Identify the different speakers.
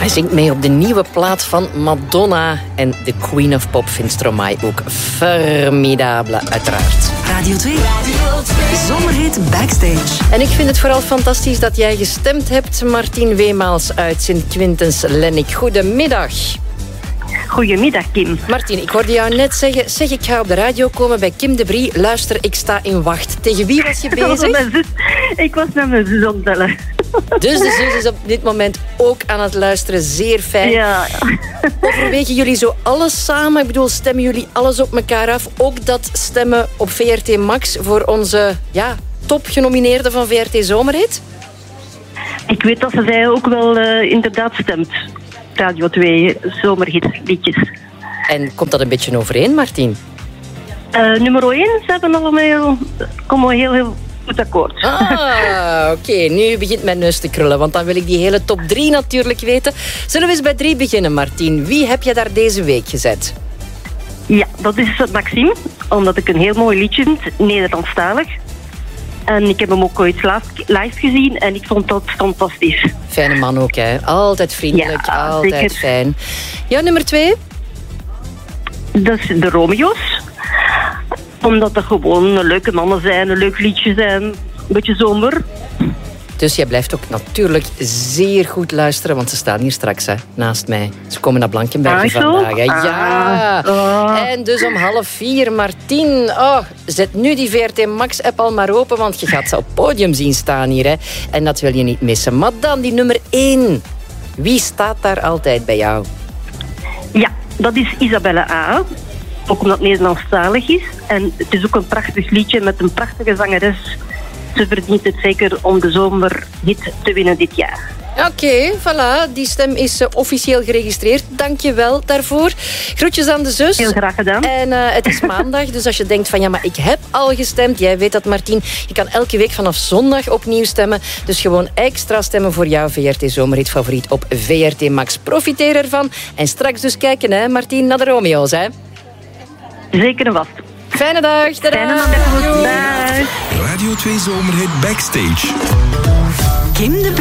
Speaker 1: Hij zingt mee op de nieuwe plaat van Madonna. En de Queen of Pop vindt Stromae ook formidabele, uiteraard.
Speaker 2: Radio 2. Zomerhit Backstage.
Speaker 1: En ik vind het vooral fantastisch dat jij gestemd hebt, Martien Weemaals uit Sint-Quintens-Lennik. Goedemiddag.
Speaker 3: Goedemiddag, Kim.
Speaker 1: Martien, ik hoorde jou net zeggen, ik ga op de radio komen bij Kim de Brie. Luister, ik sta in wacht. Tegen wie was je bezig?
Speaker 3: Ik was met mijn zus aan het bellen.
Speaker 1: Dus de zus is op dit moment ook aan het luisteren. Zeer fijn.
Speaker 3: Ja.
Speaker 1: Overwegen jullie zo alles samen? Ik bedoel, stemmen jullie alles op elkaar af? Ook dat stemmen op VRT Max voor onze topgenomineerde van VRT Zomerhit?
Speaker 3: Ik weet dat zij ook wel inderdaad stemt. Radio 2 zomerhitliedjes.
Speaker 1: En komt dat een beetje overeen, Martien?
Speaker 3: Nummer 1, ze hebben allemaal komen we heel goed akkoord.
Speaker 1: Oké. Nu begint mijn neus te krullen, want dan wil ik die hele top 3 natuurlijk weten. Zullen we eens bij 3 beginnen, Martien? Wie heb je daar deze week gezet?
Speaker 3: Ja, dat is Maxime, omdat ik een heel mooi liedje vind, Nederlandstalig. En ik heb hem ook ooit live gezien en ik vond dat fantastisch.
Speaker 1: Fijne man ook, hè? Altijd vriendelijk, ja, altijd zeker. Fijn. Ja, nummer 2?
Speaker 3: Dat is de Romeo's. Omdat dat gewoon leuke mannen zijn, een leuk liedje zijn, een beetje zomer.
Speaker 1: Dus jij blijft ook natuurlijk zeer goed luisteren, want ze staan hier straks naast mij. Ze komen naar Blankenberge vandaag. Hè? Ja. En dus om 3:30, Martien. Zet nu die VRT Max-app al maar open, want je gaat ze op het podium zien staan hier. Hè? En dat wil je niet missen. Maar dan die nummer 1. Wie staat daar altijd bij jou?
Speaker 3: Ja, dat is Isabelle A. Ook omdat het Nederlandstalig is. En het is ook een prachtig liedje met een prachtige zangeres. Ze verdient het zeker om de zomerhit te winnen dit jaar.
Speaker 1: Oké, voilà. Die stem is officieel geregistreerd. Dank je wel daarvoor. Groetjes aan de zus.
Speaker 3: Heel graag gedaan.
Speaker 1: En het is maandag, dus als je denkt van ja, maar ik heb al gestemd. Jij weet dat, Martien. Je kan elke week vanaf zondag opnieuw stemmen. Dus gewoon extra stemmen voor jouw VRT Zomerhit favoriet op VRT Max. Profiteer ervan. En straks dus kijken, hè, Martien, naar de Romeo's, hè.
Speaker 3: Zeker en vast.
Speaker 1: Fijne dag.
Speaker 3: Fijne dag.
Speaker 4: Radio 2 Zomerhit Backstage.
Speaker 2: Kim de Brie.